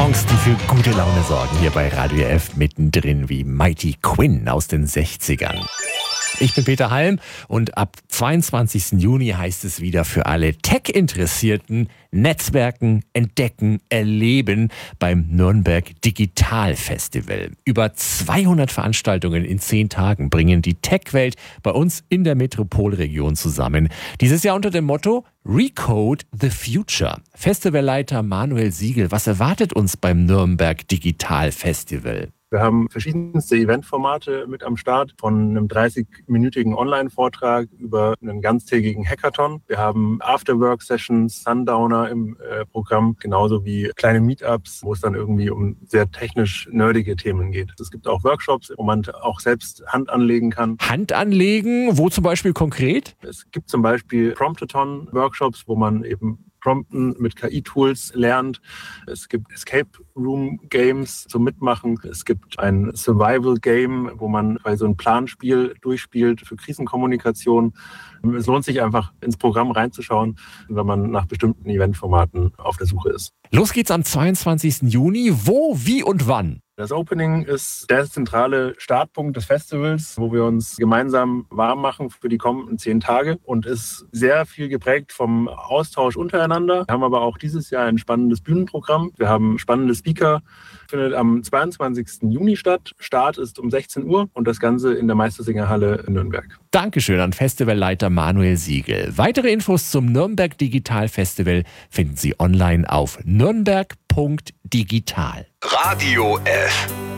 Songs, die für gute Laune sorgen, hier bei Radio F mittendrin wie Mighty Quinn aus den 60ern. Ich bin Peter Halm und ab 22. Juni heißt es wieder für alle Tech-Interessierten Netzwerken, entdecken, erleben beim Nürnberg Digital Festival. Über 200 Veranstaltungen in 10 Tagen bringen die Tech-Welt bei uns in der Metropolregion zusammen. Dieses Jahr unter dem Motto Recode the Future. Festivalleiter Manuel Siegel, was erwartet uns beim Nürnberg Digital Festival? Wir haben verschiedenste Eventformate mit am Start, von einem 30-minütigen Online-Vortrag über einen ganztägigen Hackathon. Wir haben Afterwork-Sessions, Sundowner im Programm, genauso wie kleine Meetups, wo es dann irgendwie um sehr technisch nerdige Themen geht. Es gibt auch Workshops, wo man auch selbst Hand anlegen kann. Hand anlegen? Wo zum Beispiel konkret? Es gibt zum Beispiel Promptathon-Workshops, wo man eben Prompten mit KI-Tools lernt. Es gibt Escape Room Games zum Mitmachen. Es gibt ein Survival Game, wo man bei so ein Planspiel durchspielt für Krisenkommunikation. Es lohnt sich einfach, ins Programm reinzuschauen, wenn man nach bestimmten Eventformaten auf der Suche ist. Los geht's am 22. Juni. Wo, wie und wann? Das Opening ist der zentrale Startpunkt des Festivals, wo wir uns gemeinsam warm machen für die kommenden 10 Tage und ist sehr viel geprägt vom Austausch untereinander. Wir haben aber auch dieses Jahr ein spannendes Bühnenprogramm. Wir haben spannende Speaker. Findet am 22. Juni statt. Start ist um 16 Uhr und das Ganze in der Meistersingerhalle in Nürnberg. Dankeschön an Festivalleiter Manuel Siegel. Weitere Infos zum Nürnberg Digital Festival finden Sie online auf nürnberg.digital. Radio F.